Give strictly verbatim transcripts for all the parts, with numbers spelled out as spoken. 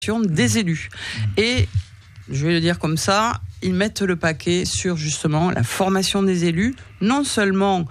des élus. Et je vais le dire comme ça, ils mettent le paquet sur justement la formation des élus, non seulement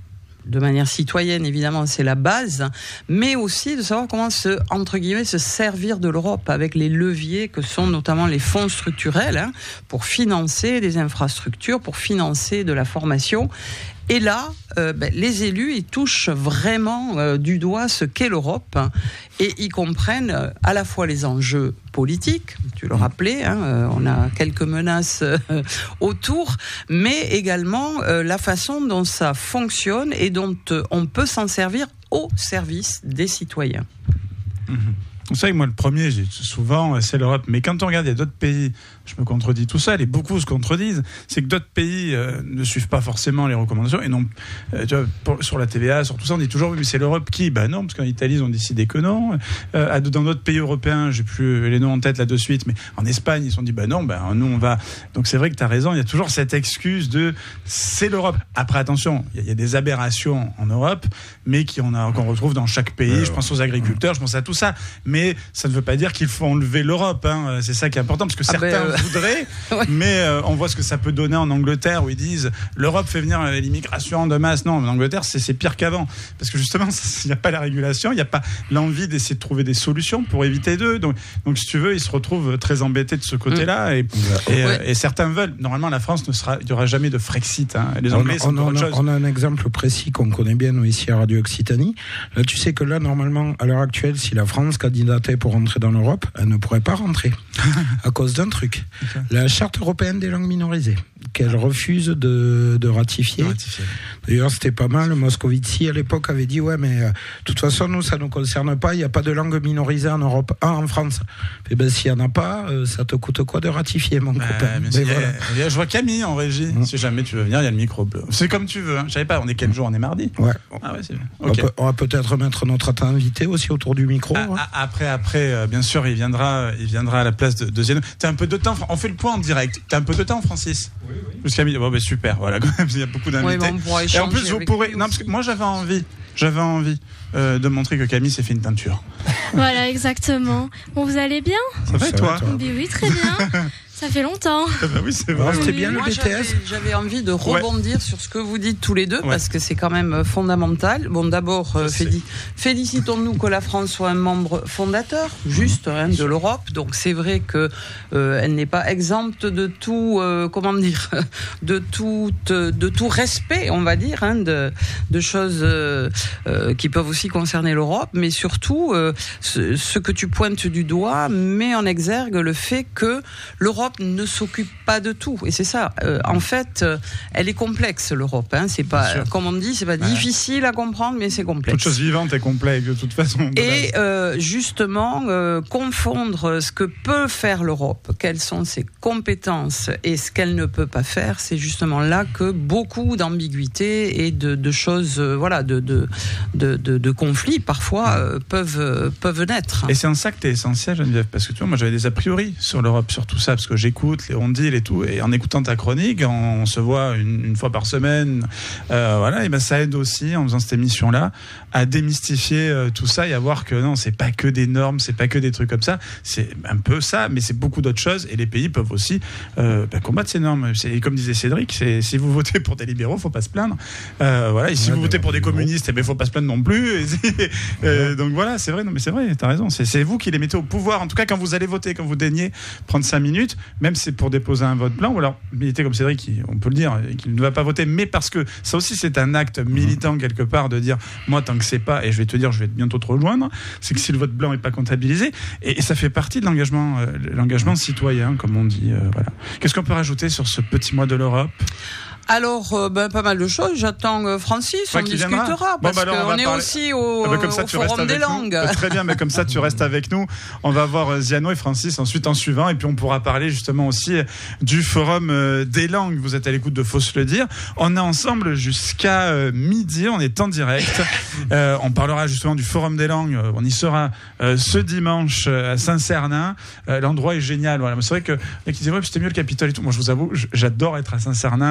de manière citoyenne, évidemment, c'est la base, mais aussi de savoir comment se, entre guillemets, se servir de l'Europe avec les leviers que sont notamment les fonds structurels, hein, pour financer des infrastructures, pour financer de la formation. Et là, euh, ben, les élus, ils touchent vraiment euh, du doigt ce qu'est l'Europe, hein, et ils comprennent euh, à la fois les enjeux politiques, tu le rappelais, hein, euh, on a quelques menaces euh, autour, mais également euh, la façon dont ça fonctionne et dont euh, on peut s'en servir au service des citoyens. Mmh. Vous savez que moi, le premier, j'ai souvent, c'est l'Europe. Mais quand on regarde, il y a d'autres pays, je me contredis tout seul, et beaucoup se contredisent, c'est que d'autres pays euh, ne suivent pas forcément les recommandations. Et non, euh, tu vois, pour, sur la T V A, sur tout ça, on dit toujours, oui, mais c'est l'Europe qui ? Ben non, parce qu'en Italie, ils ont décidé que non. Euh, dans d'autres pays européens, j'ai plus les noms en tête là de suite, mais en Espagne, ils se sont dit, ben non, ben nous, on va. Donc c'est vrai que tu as raison, il y a toujours cette excuse de c'est l'Europe. Après, attention, il y, y a des aberrations en Europe, mais qui on a, qu'on retrouve dans chaque pays. Ouais, je pense aux agriculteurs, je pense à tout ça. Mais ça ne veut pas dire qu'il faut enlever l'Europe, hein. C'est ça qui est important, parce que certains ah ben, euh... voudraient, ouais. mais euh, on voit ce que ça peut donner en Angleterre, où ils disent l'Europe fait venir l'immigration de masse. Non, en Angleterre, c'est, c'est pire qu'avant, parce que justement, il n'y a pas la régulation, il n'y a pas l'envie d'essayer de trouver des solutions pour éviter d'eux. Donc, donc si tu veux, ils se retrouvent très embêtés de ce côté-là, mmh. et, et, ouais. et certains veulent. Normalement, la France ne sera, il n'y aura jamais de Frexit. Hein. Les Anglais, on, c'est on, autre a, chose. On a un exemple précis qu'on connaît bien, nous, ici à Radio Occitanie. Là, tu sais que là, normalement, à l'heure actuelle, si la France candidatait pour rentrer dans l'Europe, elle ne pourrait pas rentrer à cause d'un truc. Okay. La Charte européenne des langues minorisées, qu'elle refuse de, de ratifier. De ratifier. D'ailleurs, c'était pas mal. Moscovici, à l'époque, avait dit, ouais, mais de euh, toute façon, nous, ça ne nous concerne pas. Il n'y a pas de langue minorisée en Europe. Ah, en France. Et ben, s'il n'y en a pas, euh, ça te coûte quoi de ratifier, mon bah, copain? Mais voilà. y a, Je vois Camille en régie. Mmh. Si jamais tu veux venir, il y a le micro bleu. C'est comme tu veux. Hein. Je savais pas, on est quel jour? On est mardi? Ouais. Ah ouais, c'est bien. Okay. On, peut, on va peut-être mettre notre invité aussi autour du micro. Ah, hein. Après, après, euh, bien sûr, il viendra, il viendra à la place de, de Ziano. T'as un peu de temps, on fait le point en direct. T'as un peu de temps, Francis? Oui, oui. Jusqu'à midi. Bon, ben super, voilà, quand même, il y a beaucoup d'invités. Oui, bon, et en plus, vous pourrez. Non, parce que moi, j'avais envie, j'avais envie euh, de montrer que Camille s'est fait une teinture. Voilà, exactement. Bon, vous allez bien? Ça va et toi? Oui, oui, très bien. Ça fait longtemps. Ah bah oui, c'est vrai. C'était bien Moi, le B T S. J'avais, j'avais envie de rebondir ouais. sur ce que vous dites tous les deux, ouais. parce que c'est quand même fondamental. Bon, d'abord, euh, féli- félicitons-nous que la France soit un membre fondateur, juste, hein, de l'Europe. Donc, c'est vrai que euh, elle n'est pas exempte de tout, euh, comment dire, de tout, de tout respect, on va dire, hein, de, de choses euh, euh, qui peuvent aussi concerner l'Europe, mais surtout, euh, ce, ce que tu pointes du doigt met en exergue le fait que l'Europe ne s'occupe pas de tout, et c'est ça. Euh, en fait, euh, elle est complexe, l'Europe. Hein. C'est pas, comme on dit, c'est pas ouais. difficile à comprendre, mais c'est complexe. Toute chose vivante est complexe de toute façon. Et euh, justement, euh, confondre ce que peut faire l'Europe, quelles sont ses compétences et ce qu'elle ne peut pas faire, c'est justement là que beaucoup d'ambiguïtés et de, de choses, euh, voilà, de, de, de, de, de conflits parfois euh, peuvent euh, peuvent naître. Et c'est en ça que t'es essentiel, Geneviève, parce que tu vois, moi j'avais des a priori sur l'Europe, sur tout ça, parce que j'écoute les rondes et tout, et en écoutant ta chronique, on se voit une, une fois par semaine, euh, voilà, et ben ça aide aussi en faisant cette émission-là à démystifier euh, tout ça et à voir que non, c'est pas que des normes, c'est pas que des trucs comme ça, c'est un peu ça, mais c'est beaucoup d'autres choses, et les pays peuvent aussi euh, bah, combattre ces normes. C'est, comme disait Cédric, c'est, si vous votez pour des libéraux, faut pas se plaindre, euh, voilà, et si ouais, vous votez pour des communistes, eh ben faut pas se plaindre non plus. Et, et, euh, donc voilà, c'est vrai, non mais c'est vrai, t'as raison, c'est, c'est vous qui les mettez au pouvoir, en tout cas quand vous allez voter, quand vous daignez prendre cinq minutes, même si c'est pour déposer un vote blanc, ou alors militer comme Cédric, qui, on peut le dire, qu'il ne va pas voter, mais parce que ça aussi c'est un acte militant quelque part de dire, moi tant que c'est pas, et je vais te dire, je vais bientôt te rejoindre, c'est que si le vote blanc est pas comptabilisé, et, et ça fait partie de l'engagement, euh, l'engagement citoyen, comme on dit, euh, voilà. Qu'est-ce qu'on peut rajouter sur ce petit mois de l'Europe? Alors, euh, ben, pas mal de choses. J'attends euh, Francis, ouais, on discutera, bon, parce bah, qu'on est parler. aussi au, ah, bah, comme ça, au Forum des langues. Bah, très bien, mais comme ça, tu restes avec nous. On va voir Ziano et Francis ensuite en suivant, et puis on pourra parler justement aussi du Forum euh, des langues. Vous êtes à l'écoute de Faut se le dire. On est ensemble jusqu'à euh, midi, on est en direct. Euh, on parlera justement du Forum des langues. On y sera euh, ce dimanche euh, à Saint-Cernin. Euh, l'endroit est génial. Voilà. C'est vrai que, il disait, ouais, c'était mieux le Capitole et tout. Moi, je vous avoue, j'adore être à Saint-Cernin. L'endroit est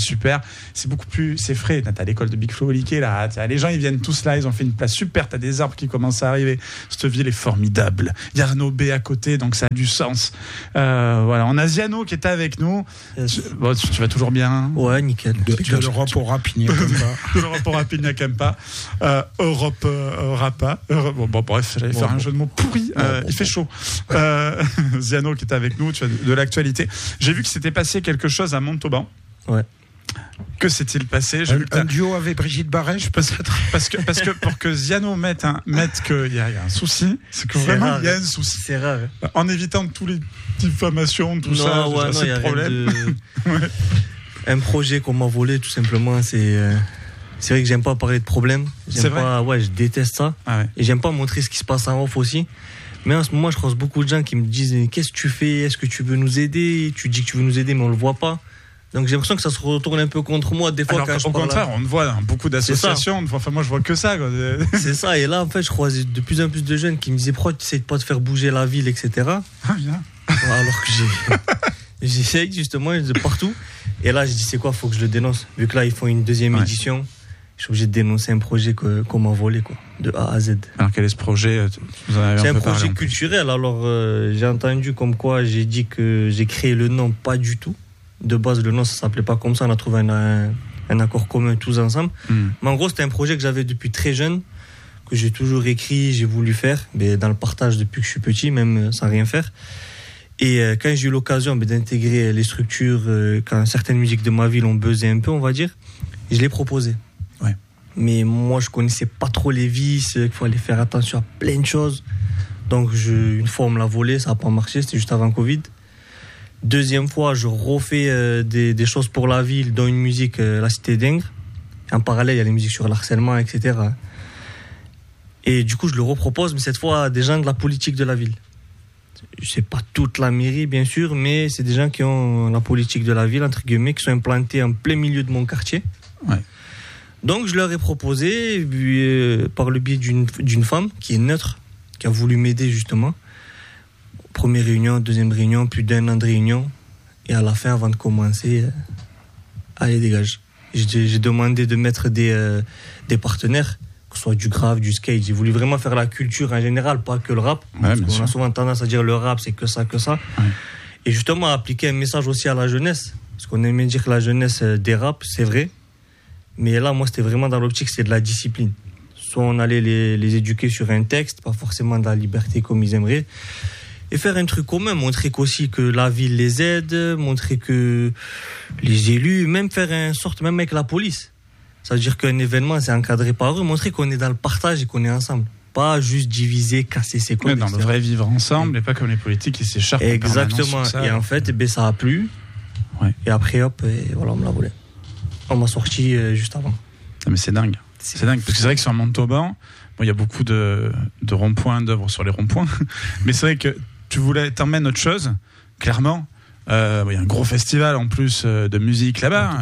super. C'est beaucoup plus, c'est frais. T'as l'école de Big Flo Oli qui est là. Les gens, ils viennent tous là. Ils ont fait une place super. T'as des arbres qui commencent à arriver. Cette ville est formidable. Il y a Arnaud B à côté, donc ça a du sens. Euh, voilà. On a Ziano qui était avec nous. Yes. Tu, bon, tu, tu vas toujours bien? Ouais, nickel. De, de l'Europe au rap, il n'y a qu'un pas. De l'Europe au rap, il n'y a qu'un pas. Euh, Europe euh, Rapa. Europe, bon, bon, bref, j'allais bon, faire bon. un jeu de mots pourri. Bon, euh, bon, il bon. fait chaud. Euh, Ziano qui est avec nous, tu as de, de l'actualité. J'ai vu que s'était passé quelque chose à Montauban. Ouais. Que s'est-il passé? J'ai un, vu un duo avec Brigitte Barèche, peut-être. Parce que, parce que pour que Ziano mette, un, mette qu'il y, y a un souci, c'est que c'est vraiment il y a un souci. C'est rare. En évitant tous les diffamations, tout non, ça, ouais, non, c'est le problème. De... ouais. Un projet qu'on m'a volé, tout simplement, c'est. Euh... C'est vrai que j'aime pas parler de problème. J'aime c'est pas, vrai. Ouais, je déteste ça. Ah ouais. Et j'aime pas montrer ce qui se passe en off aussi. Mais en ce moment, je croise beaucoup de gens qui me disent qu'est-ce que tu fais? Est-ce que tu veux nous aider? Tu dis que tu veux nous aider, mais on le voit pas. Donc j'ai l'impression que ça se retourne un peu contre moi des fois. Alors, quand je au contraire, là. on le voit dans beaucoup d'associations. Enfin, moi, je vois que ça. Quoi. C'est ça. Et là, en fait, je croise de plus en plus de jeunes qui me disaient pourquoi tu essaies pas de faire bouger la ville, et cetera. Ah bien. Alors que j'ai, j'essaye justement de partout. Et là, je dis c'est quoi? Faut que je le dénonce. Vu que là, ils font une deuxième ouais. édition. Je suis obligé de dénoncer un projet que, qu'on m'a volé, quoi, de A à Z. Alors quel est ce projet? Vous en avez C'est un, un peu projet parlé, culturel. Alors euh, j'ai entendu comme quoi j'ai dit que j'ai créé le nom, pas du tout. De base, le nom ça s'appelait pas comme ça. On a trouvé un, un, un accord commun tous ensemble. Mm. Mais en gros, c'était un projet que j'avais depuis très jeune, que j'ai toujours écrit, j'ai voulu faire, mais dans le partage depuis que je suis petit, même sans rien faire. Et euh, quand j'ai eu l'occasion mais, d'intégrer les structures, euh, quand certaines musiques de ma ville ont buzzé un peu, on va dire, je l'ai proposé. Ouais. Mais moi, je connaissais pas trop les vices, qu'il fallait faire attention à plein de choses. Donc, je, une fois, on me l'a volé, ça n'a pas marché, c'était juste avant Covid. Deuxième fois, je refais euh, des, des choses pour la ville, dont une musique, euh, La Cité d'Ingres. En parallèle, il y a les musiques sur le harcèlement, et cetera. Et du coup, je le repropose, mais cette fois, à des gens de la politique de la ville. C'est pas toute la mairie, bien sûr, mais c'est des gens qui ont la politique de la ville, entre guillemets, qui sont implantés en plein milieu de mon quartier. Ouais. Donc je leur ai proposé, euh, par le biais d'une, d'une femme qui est neutre, qui a voulu m'aider justement. Première réunion, deuxième réunion, plus d'un an de réunion. Et à la fin, avant de commencer, euh, allez, dégage. J'ai, j'ai demandé de mettre des, euh, des partenaires, que ce soit du grave, du skate. J'ai voulu vraiment faire la culture en général, pas que le rap. Ouais, parce qu'on sûr. a souvent tendance à dire le rap, c'est que ça, que ça. Ouais. Et justement, appliquer un message aussi à la jeunesse. Parce qu'on aimait dire que la jeunesse euh, dérape, c'est vrai. Mais là, moi, c'était vraiment dans l'optique, c'est de la discipline. Soit on allait les, les éduquer sur un texte, pas forcément de la liberté comme ils aimeraient. Et faire un truc commun, montrer qu'aussi que la ville les aide, montrer que les élus, même faire une sorte, même avec la police. Ça veut dire qu'un événement, c'est encadré par eux, montrer qu'on est dans le partage et qu'on est ensemble. Pas juste diviser, casser ses codes. Mais dans le vrai vivre ensemble, et pas comme les politiques qui s'écharpent. Exactement. Ça. Et en fait, eh bien, ça a plu. Ouais. Et après, hop, et voilà, on me l'a volé. On m'a sorti euh, juste avant. Non, mais c'est dingue. C'est, c'est dingue. Parce que c'est vrai que sur Montauban, bon, il y a beaucoup de, de ronds-points, d'œuvres sur les ronds-points. Mais c'est vrai que tu voulais t'emmèner autre chose, clairement. Euh, il y a un gros festival en plus euh, de musique là-bas,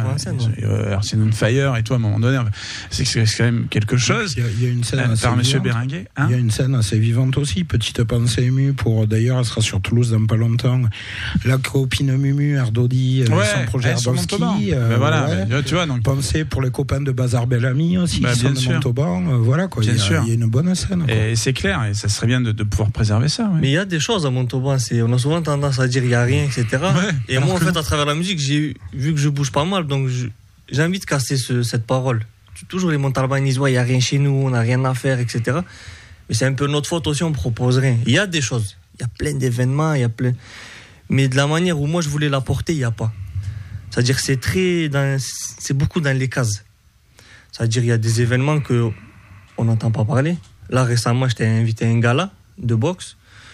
Arsène on Fire et tout à un moment donné. C'est, c'est quand même quelque chose. Il y a, il y a une scène euh, par Monsieur Béringuet. Hein, il y a une scène assez vivante aussi. Petite pensée émue pour d'ailleurs, elle sera sur Toulouse dans pas longtemps. La copine Mumu Ardodi, ouais, son projet Ardowski. Euh, ben voilà, ouais. ben, tu vois donc. Pensée pour les copains de Bazar Bellamy aussi, bah, qui sont de Montauban. Euh, voilà quoi. Bien il, y a, sûr. il y a une bonne scène. Quoi. Et c'est clair, et ça serait bien de, de pouvoir préserver ça. Ouais. Mais il y a des choses à Montauban. C'est, on a souvent tendance à dire il y a rien, et cetera. Ouais, et moi en fait à travers la musique, j'ai vu que je bouge pas mal, donc je, j'ai envie de casser ce, cette parole. Toujours les Montalbans disent ouais, il y a rien chez nous, on n'a rien à faire, et cetera. Mais c'est un peu notre faute aussi, on propose rien. Il y a des choses, il y a plein d'événements, il y a plein. Mais de la manière où moi je voulais l'apporter, il y a pas. C'est-à-dire que c'est très, dans, c'est beaucoup dans les cases. C'est-à-dire il y a des événements que on n'entend pas parler. Là récemment, j'étais invité à un gala de boxe.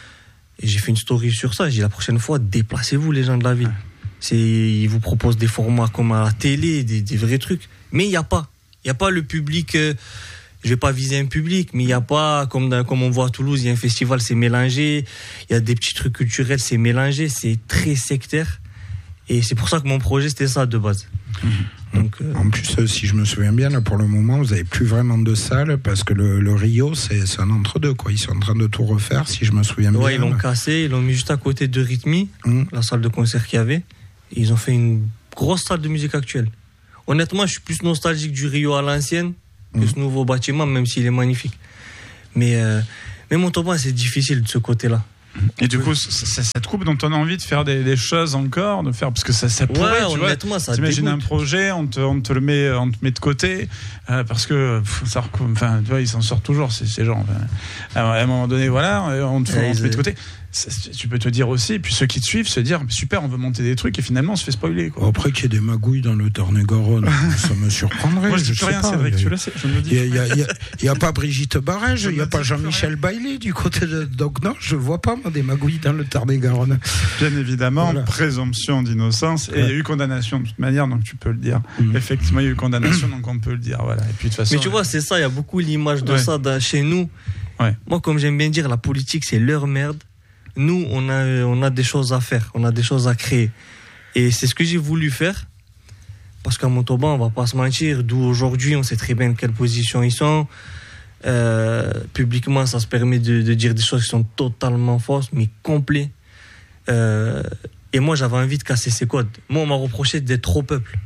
Et j'ai fait une story sur ça. J'ai dit la prochaine fois, déplacez-vous les gens de la ville. C'est, ils vous proposent des formats comme à la télé, des, des vrais trucs. Mais il n'y a pas. Il n'y a pas le public. Euh, je ne vais pas viser un public, mais il n'y a pas, comme, dans, comme on voit à Toulouse, il y a un festival, c'est mélangé. Il y a des petits trucs culturels, c'est mélangé. C'est très sectaire. Et c'est pour ça que mon projet, c'était ça de base. Mmh. Donc, euh... En plus, euh, si je me souviens bien, là, pour le moment, vous n'avez plus vraiment de salle parce que le, le Rio, c'est, c'est un entre-deux, quoi. Ils sont en train de tout refaire, si je me souviens ouais, bien. Ouais, ils l'ont là. cassé, ils l'ont mis juste à côté de Rhythmi, mmh. la salle de concert qu'il y avait. Et ils ont fait une grosse salle de musique actuelle. honnêtement, je suis plus nostalgique du Rio à l'ancienne que mmh. ce nouveau bâtiment, même s'il est magnifique. Mais, euh, mais Montauban, c'est difficile de ce côté-là. Et du coup, c'est cette coupe dont on a envie de faire des, des choses encore, de faire, parce que ça, ça pourrait, ouais, tu honnêtement, vois, ça t'imagines dégoûte. un projet, on te, on te le met, on te met de côté, euh, parce que, pff, ça, enfin, tu vois, ils s'en sortent toujours, ces, ces gens. Enfin, à un moment donné, voilà, on te, ouais, on te met de côté. Ça, tu peux te dire aussi, et puis ceux qui te suivent se dire super, on veut monter des trucs et finalement on se fait spoiler, quoi. Après qu'il y ait des magouilles dans le Tarn-et-Garonne, ça me surprendrait. Moi je dis plus rien, Cédric, tu le sais, je me le dis. Il n'y a, a, a pas Brigitte Barège, il n'y a pas Jean-Michel Bailly du côté de. Donc non, je ne vois pas moi, des magouilles dans le Tarn-et-Garonne. Bien évidemment, voilà. Présomption d'innocence, et il ouais. y a eu condamnation de toute manière, donc tu peux le dire. Mmh. Effectivement, il y a eu condamnation, donc on peut le dire. Voilà. Et puis, de toute façon, mais tu vois, c'est ça, il y a beaucoup l'image de ouais. ça dans, chez nous. Ouais. Moi, comme j'aime bien dire, la politique, c'est leur merde. Nous, on a, on a des choses à faire, on a des choses à créer. Et c'est ce que j'ai voulu faire. Parce qu'à Montauban, on va pas se mentir, d'où aujourd'hui, on sait très bien de quelle position ils sont. Euh, publiquement, ça se permet de, de dire des choses qui sont totalement fausses, mais complètes. Euh, et moi, j'avais envie de casser ces codes. Moi, on m'a reproché d'être trop peuple.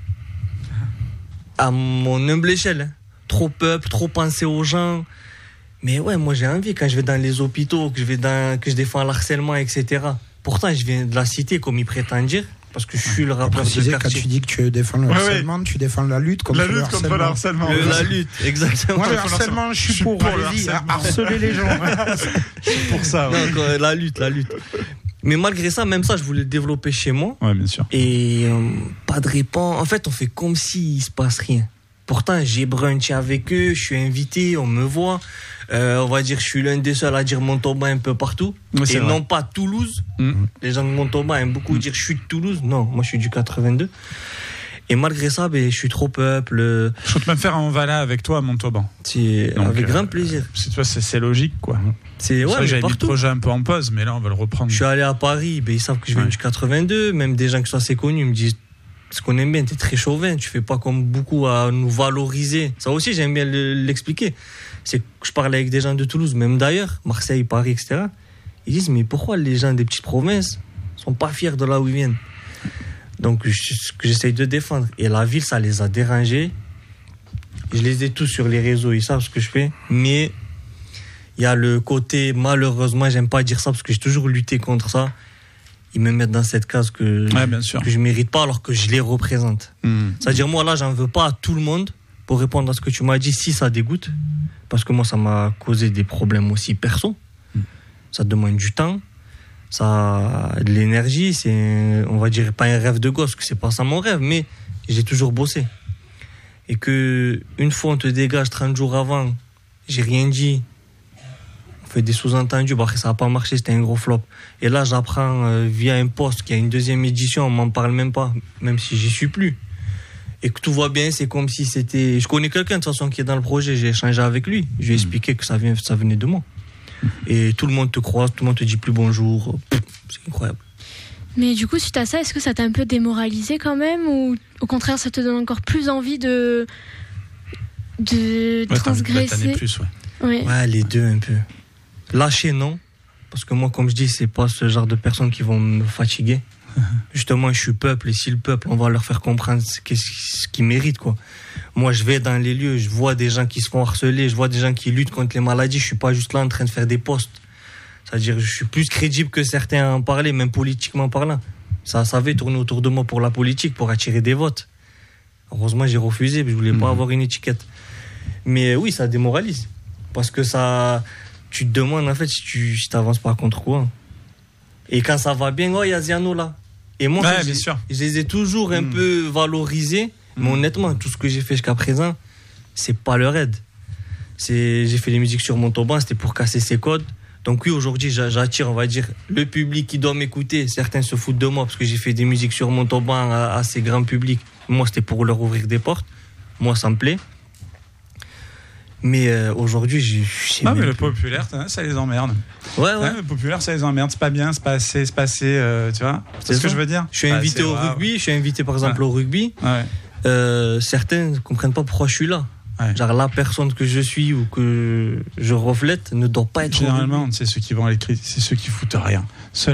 À mon humble échelle. Hein. Trop peuple, trop penser aux gens. Mais ouais, moi j'ai envie, quand je vais dans les hôpitaux, que je, vais dans, que je défends l'harcèlement, et cetera. Pourtant, je viens de la cité, comme ils prétendent dire, parce que je suis le rappeur de quartier. Quand tu dis que tu défends le harcèlement, ouais, ouais. tu défends la lutte contre la le lutte harcèlement. Contre le harcèlement. Le, la lutte, exactement. Moi, le harcèlement, je suis pour, pour allez-y, harceler les gens. Je suis pour ça. Ouais. Non, la lutte, la lutte. Mais malgré ça, même ça, je voulais le développer chez moi. Ouais, bien sûr. Et euh, pas de réponse. En fait, on fait comme s'il ne se passe rien. Pourtant, j'ai brunché avec eux, je suis invité, on me voit. Euh, on va dire, je suis l'un des seuls à dire Montauban un peu partout. Ouais, et vrai. non pas Toulouse. Mmh. Les gens de Montauban aiment beaucoup mmh. dire je suis de Toulouse. Non, moi je suis du quatre-vingt-deux. Et malgré ça, ben, je suis trop peuple. Je peux même faire un Vala avec toi à Montauban. C'est Donc, avec euh, grand plaisir. C'est, tu vois, c'est, c'est logique, quoi. C'est, ouais, c'est j'avais partout. mis le projet un peu en pause, mais là, on va le reprendre. Je suis allé à Paris, ben, ils savent que je viens ouais. du quatre-vingt-deux. Même des gens qui sont assez connus me disent ce qu'on aime bien, t'es très chauvin, tu fais pas comme beaucoup à nous valoriser. Ça aussi, j'aime bien l'expliquer. C'est que je parle avec des gens de Toulouse, même d'ailleurs, Marseille, Paris, et cetera. Ils disent, mais pourquoi les gens des petites provinces sont pas fiers de là où ils viennent? Donc, ce que j'essaye de défendre. Et la ville, ça les a dérangés. Je les ai tous sur les réseaux, ils savent ce que je fais. Mais il y a le côté, malheureusement, j'aime pas dire ça parce que j'ai toujours lutté contre ça. Ils me mettent dans cette case que, ouais, bien sûr. que je mérite pas alors que je les représente. Mmh. C'est-à-dire, moi, là, j'en veux pas à tout le monde pour répondre à ce que tu m'as dit, si ça dégoûte. Parce que moi, ça m'a causé des problèmes aussi perso. Mmh. Ça demande du temps, ça de l'énergie. C'est, on va dire, pas un rêve de gosse, que c'est pas ça mon rêve, mais j'ai toujours bossé. Et que une fois on te dégage trente jours avant, j'ai rien dit. On fait des sous-entendus, bah, ça n'a pas marché, c'était un gros flop. Et là, j'apprends euh, via un post qu'il y a une deuxième édition, on m'en parle même pas, même si j'y suis plus. Et que tout va bien, c'est comme si c'était... Je connais quelqu'un de toute façon qui est dans le projet, j'ai échangé avec lui, je lui ai expliqué que ça, vient, ça venait de moi. Et tout le monde te croise, tout le monde te dit plus bonjour, c'est incroyable. Mais du coup, suite à ça, est-ce que ça t'a un peu démoralisé quand même, ou au contraire, ça te donne encore plus envie de, de ouais, transgresser plus, ouais. Ouais. ouais, les deux un peu. Lâcher, non. Parce que moi, comme je dis, c'est pas ce genre de personnes qui vont me fatiguer. Justement, je suis peuple, et si le peuple, on va leur faire comprendre ce qu'ils méritent, quoi. Moi, je vais dans les lieux, je vois des gens qui se font harceler, je vois des gens qui luttent contre les maladies, je suis pas juste là en train de faire des posts. C'est-à-dire, je suis plus crédible que certains à en parler, même politiquement parlant. Ça savait tourner autour de moi pour la politique, pour attirer des votes. Heureusement, j'ai refusé, je voulais pas mmh. avoir une étiquette. Mais oui, ça démoralise. Parce que ça... Tu te demandes, en fait, si tu si t'avances pas contre quoi. Et quand ça va bien, oh, il y a Ziano là. Et moi, ouais, fait, bien sûr. je les ai toujours un mmh. peu valorisés. Mmh. Mais honnêtement, tout ce que j'ai fait jusqu'à présent, c'est pas leur aide. C'est, j'ai fait les musiques sur Montauban, c'était pour casser ces codes. Donc oui, aujourd'hui, j'attire, on va dire, le public qui doit m'écouter. Certains se foutent de moi parce que j'ai fait des musiques sur Montauban à, à ces grands publics. Moi, c'était pour leur ouvrir des portes. Moi, ça me plaît. Mais euh, aujourd'hui, j'ai... Ah, mais le populaire, ça les emmerde. Ouais, ouais. ouais. Le populaire, ça les emmerde. C'est pas bien, c'est pas assez, c'est pas assez, euh, tu vois. C'est, c'est ce que je veux dire. Je suis invité au rugby, ouais. je suis invité par exemple ouais. au rugby. Ouais. Euh, certains ne comprennent pas pourquoi je suis là. Ouais. Genre la personne que je suis ou que je reflète ne doit pas être. Généralement, c'est ceux qui vont à l'écrit, c'est ceux qui foutent rien. Ceux-là,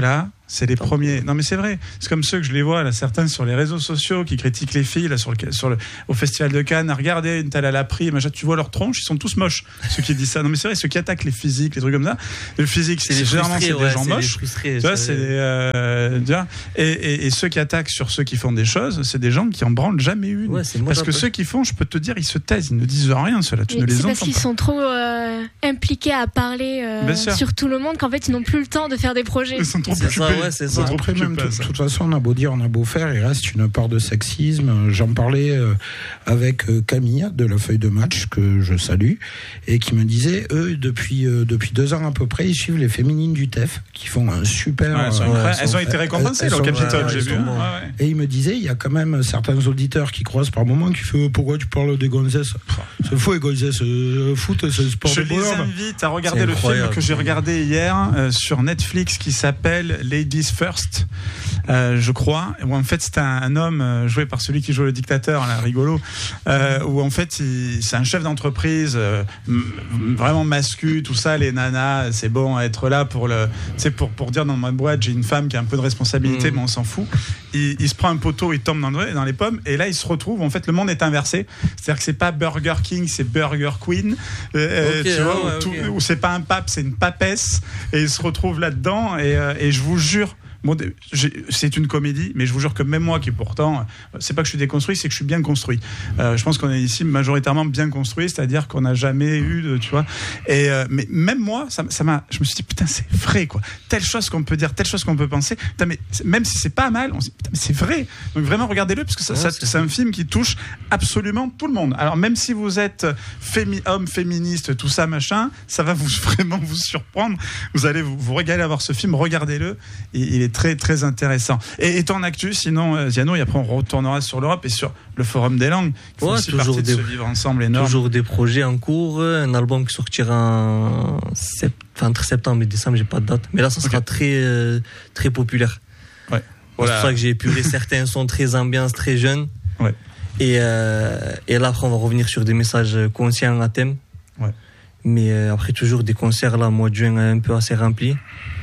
C'est les premiers. Non mais c'est vrai. C'est comme ceux que je les vois là, certains sur les réseaux sociaux qui critiquent les filles là sur le sur le au festival de Cannes. Regardez une telle elle a pris, machin. Tu vois leur tronche, ils sont tous moches. Ceux qui disent ça. Non mais c'est vrai. Ceux qui attaquent les physiques, les trucs comme ça. Le physique, c'est, c'est généralement c'est ouais, des gens c'est moches. Tu vois, c'est des, euh, tu vois, et, et, et ceux qui attaquent sur ceux qui font des choses, c'est des gens qui en branlent jamais une. Ouais, c'est parce que ceux qui font, je peux te dire, ils se taisent, ils ne disent rien. Ceux-là, tu mais ne les entends pas. C'est parce qu'ils pas. sont trop euh, impliqués à parler euh, sur tout le monde qu'en fait ils n'ont plus le temps de faire des projets. Ils sont trop c'est occupés. ça, ouais, c'est ça. Après, même, de toute façon, on a beau dire, on a beau faire, il reste une part de sexisme. J'en parlais euh, avec euh, Camille de la feuille de match, que je salue, et qui me disait, eux, depuis, euh, depuis deux ans à peu près, ils suivent les féminines du T E F, qui font un super... Ouais, elles, sont euh, elles ont été récompensées au Capitole, j'ai vu. Bon. Ouais, ouais. Et il me disait, il y a quand même certains auditeurs qui croisent par moment, qui font, pourquoi tu parles des gonzesses? C'est faux, les gonzesses. Le foot, c'est le sport je de bonheur. Je les invite à regarder le film que j'ai regardé hier euh, sur Netflix qui s'appelle Ladies First. Euh, je crois, où en fait c'est un, un homme euh, joué par celui qui joue le dictateur, là, rigolo, euh, où en fait il, c'est un chef d'entreprise euh, m- vraiment mascu, tout ça, les nanas, c'est bon à être là pour le, c'est pour pour dire dans ma boîte j'ai une femme qui a un peu de responsabilité, mmh. mais on s'en fout. Il, il se prend un poteau, il tombe dans, le, dans les pommes, et là il se retrouve, en fait le monde est inversé, c'est-à-dire que c'est pas Burger King, c'est Burger Queen, euh, okay, tu vois, ouais, où, tout, okay. où c'est pas un pape, c'est une papesse, et il se retrouve là-dedans, et, euh, et je vous jure. Bon, c'est une comédie, mais je vous jure que même moi, qui pourtant, c'est pas que je suis déconstruit, c'est que je suis bien construit. Euh, je pense qu'on est ici majoritairement bien construit, c'est-à-dire qu'on n'a jamais eu de, tu vois. Et euh, mais même moi, ça, ça m'a, je me suis dit putain, c'est vrai quoi. Telle chose qu'on peut dire, telle chose qu'on peut penser. Putain, mais même si c'est pas mal, on se dit putain, mais c'est vrai. Donc vraiment, regardez-le parce que ça, ouais, ça c'est, c'est un film qui touche absolument tout le monde. Alors même si vous êtes fémi- homme féministe, tout ça machin, ça va vous vraiment vous surprendre. Vous allez vous, vous régaler à voir ce film. Regardez-le. Et, il est très très intéressant. Et, et ton actu, sinon Ziano, et après on retournera sur l'Europe et sur le Forum des langues. Il faut ouais, aussi partie des, de ce vivre ensemble énorme. Toujours des projets en cours, un album qui sortira en sept, enfin, entre septembre et décembre, j'ai pas de date. Mais là, ça sera okay. très euh, très populaire. Ouais. Voilà. C'est pour ça que j'ai épuré certains sons très ambiance, très jeunes. Ouais. Et euh, et là après on va revenir sur des messages conscients à thème. Ouais. Mais euh, après toujours des concerts là, mois de juin un peu assez rempli.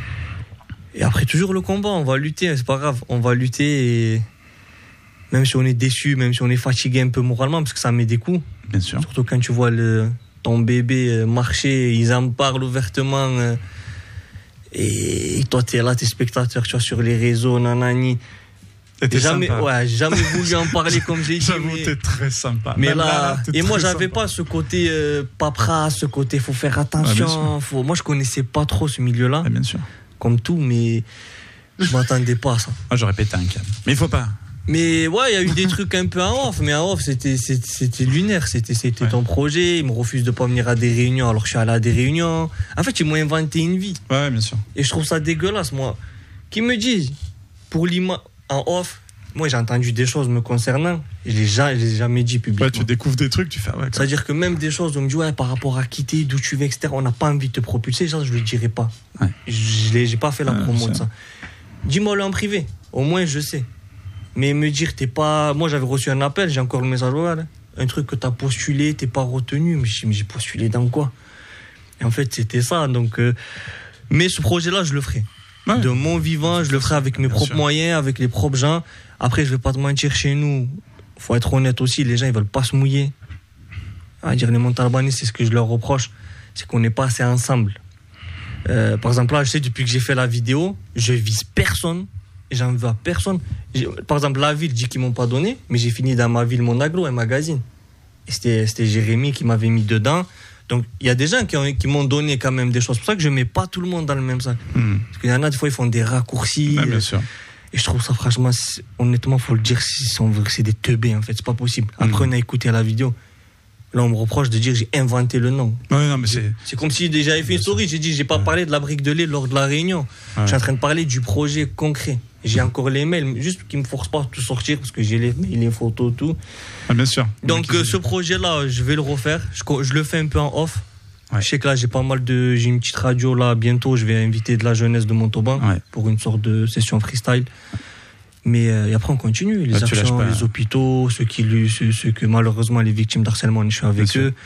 Et après, toujours le combat, on va lutter, c'est pas grave, on va lutter et même si on est déçu, même si on est fatigué un peu moralement, parce que ça met des coups. Bien sûr. Surtout quand tu vois le, ton bébé marcher, ils en parlent ouvertement. Et toi, t'es là, t'es spectateur, tu vois, sur les réseaux, nanani. T'es jamais, sympa. Ouais, j'ai jamais voulu en parler comme j'ai dit. J'avoue, mais t'es très sympa. Mais là, là et moi, j'avais sympa. pas ce côté euh, paperasse, ce côté faut faire attention. Ah, faut... Moi, je connaissais pas trop ce milieu-là. Ah, bien sûr. Comme tout, mais je m'attendais pas à ça. Ah, j'aurais pété un câble. Mais il faut pas. Mais ouais, il y a eu des trucs un peu en off, mais en off, c'était, c'était, c'était lunaire. C'était, c'était ouais. ton projet. Ils me refusent de pas venir à des réunions alors que je suis allé à des réunions. En fait, ils m'ont inventé une vie. Ouais, bien sûr. Et je trouve ça dégueulasse, moi. Qui me disent, pour l'image, en off, moi j'ai entendu des choses me concernant, et je les, je les ai jamais dit publiquement. Ouais, tu découvres des trucs, tu fais ouais. C'est-à-dire que même des choses, on me dit, ouais, par rapport à quitter, d'où tu veux, et cetera, on n'a pas envie de te propulser, genre, je le dirai pas. Ouais. Je n'ai pas fait la ouais, promo de ça. Dis-moi-le en privé, au moins je sais. Mais me dire, t'es pas. Moi j'avais reçu un appel, j'ai encore le message oral, un truc que t'as postulé, t'es pas retenu. Mais j'ai, mais j'ai postulé dans quoi? Et en fait, c'était ça. Donc, euh... Mais ce projet-là, je le ferai. Ouais. De mon vivant, je le ferai avec mes Bien propres sûr. moyens, avec les propres gens. Après, je vais pas te mentir, chez nous, faut être honnête aussi, les gens ils veulent pas se mouiller. À dire les Montalbanais, c'est ce que je leur reproche, c'est qu'on n'est pas assez ensemble. Euh, par exemple, là, je sais, depuis que j'ai fait la vidéo, je vise personne, et j'en veux à personne. J'ai, par exemple, la ville dit qu'ils m'ont pas donné, mais j'ai fini dans ma ville mon aglo, un magazine. Et c'était, c'était Jérémy qui m'avait mis dedans. Donc, il y a des gens qui, ont, qui m'ont donné quand même des choses. C'est pour ça que je mets pas tout le monde dans le même sac. Mmh. Parce qu'il y en a, des fois, ils font des raccourcis. Ouais, bien sûr. Et je trouve ça, franchement, honnêtement, faut le dire, c'est des teubés, en fait. C'est pas possible. Après, mmh. on a écouté la vidéo. Là, on me reproche de dire que j'ai inventé le nom. Ouais, non, mais c'est... c'est comme si j'avais fait une story. J'ai dit, j'ai pas ouais. parlé de la brique de lait lors de la réunion. Ouais. Je suis en train de parler du projet concret. J'ai encore les mails, juste qu'ils me forcent pas à tout sortir parce que j'ai les mails, les photos, tout. Ah, bien sûr. Donc, euh, ce projet-là, je vais le refaire. Je, je le fais un peu en off. Ouais. Je sais que là, j'ai pas mal de. J'ai une petite radio là, bientôt. Je vais inviter de la jeunesse de Montauban ouais. pour une sorte de session freestyle. Mais euh, et après, on continue. Les ah, actions, les hôpitaux, ceux, qui, ceux, ceux que malheureusement, les victimes d'harcèlement, je suis avec bien eux. Sûr.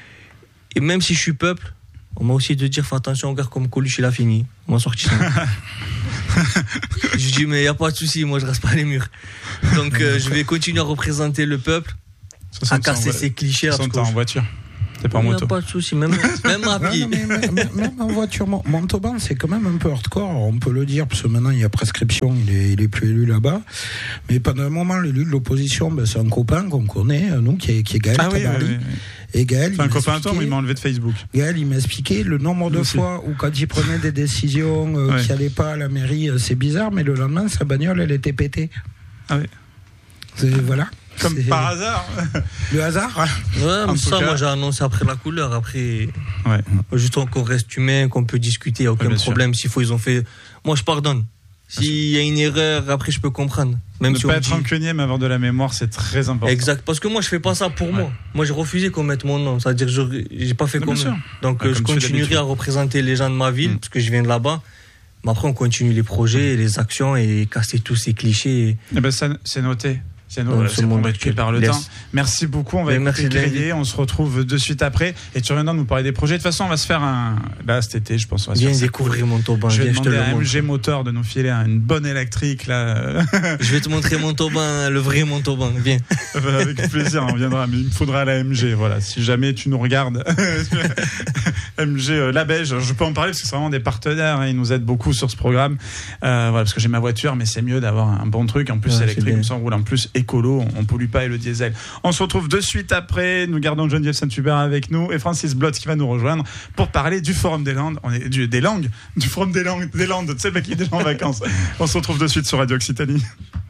Et même si je suis peuple, on m'a aussi de dire fais attention aux gars comme Coluche, il a fini. On m'a sorti ça. Je dis, mais il n'y a pas de souci, moi je reste pas les murs. Donc euh, je vais continuer à représenter le peuple, à casser ces clichés. De toute façon, t'es en voiture. T'es pas en Il n'y moto. a pas de souci, même, même à pied. Ouais, mais, mais, mais, même en voiture, Montauban, c'est quand même un peu hardcore, on peut le dire, parce que maintenant il y a prescription, il est, il est plus élu là-bas. Mais pendant un moment, l'élu de l'opposition, ben, c'est un copain qu'on connaît, nous, qui est, qui est Gaël Ah oui, Tabarly. oui, oui. Et Gaël, Enfin, un copain à toi, mais il m'a enlevé de Facebook. Gaël, il m'a expliqué le nombre de Aussi. fois où, quand il prenait des décisions euh, Ouais. qui n'allaient pas à la mairie, euh, c'est bizarre, mais le lendemain, sa bagnole, elle était pétée. Ah oui. C'est, voilà. Comme C'est par hasard. le hasard. Ouais, En mais tout ça, cas- moi j'ai annoncé après la couleur. Après, Ouais. juste qu'on reste humain, qu'on peut discuter, il n'y a aucun Ouais, bien problème. S'il faut, ils ont fait. Moi je pardonne. S'il y a une erreur, après je peux comprendre. Même Ne si pas on être dit- rancunier, mais avoir de la mémoire, c'est très important. Exact, parce que moi je fais pas ça pour moi. Moi j'ai refusé qu'on mette mon nom, c'est-à-dire que je- j'ai pas fait Non, comme bien eux. sûr. Donc Ouais, euh, je comme tu fais continuerai d'habitude. à représenter les gens de ma ville, Mm. parce que je viens de là-bas. Mais après on continue les projets, les actions et casser tous ces clichés. Eh ben, ça, c'est noté. C'est Dans noté. ce C'est monde bon, actuel. par le Yes. temps. Merci beaucoup. On va Mais écouter merci de Grillé. l'inviter. On se retrouve de suite après. Et tu reviendras nous parler des projets. De toute façon, on va se faire un. Là, cet été, je pense. On va se Viens faire ça. découvrir mon Montauban, Je vais viens, je te demander le à M montre. G Motor de nous filer une bonne électrique là. Je vais te montrer Montauban, le vrai Montauban, viens. Avec plaisir, on viendra. Mais il me faudra la M G. Voilà. Si jamais tu nous regardes, M G euh, La Beige, je peux en parler parce que c'est vraiment des partenaires. Hein, ils nous aident beaucoup sur ce programme. Euh, voilà, parce que j'ai ma voiture, mais c'est mieux d'avoir un bon truc. En plus, Ouais, c'est c'est électrique, bien. comme ça on roule en plus écolo. On, on pollue pas et le diesel. On se retrouve de suite après. Nous gardons Geneviève Saint-Hubert avec nous et Francis Blotz qui va nous rejoindre pour parler du Forum des Landes. On est du, des langues, du Forum des Langues, des Landes. Tu sais, le mec qui est déjà en vacances. On se retrouve de suite sur Radio Occitanie.